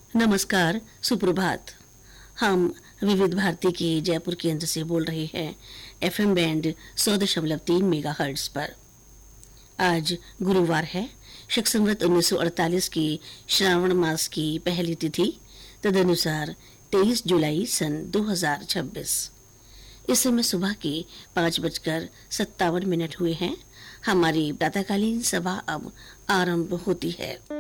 नमस्कार, सुप्रभात। हम विविध भारती के जयपुर केंद्र से बोल रहे हैं एफएम बैंड 100.3 मेगाहर्ट्ज पर। आज गुरुवार है, शक संवत 1948 की श्रावण मास की पहली तिथि, तदनुसार 23 जुलाई सन 2026। इस समय सुबह के 5:57 हुए हैं। हमारी प्रातःकालीन सभा अब आरंभ होती है।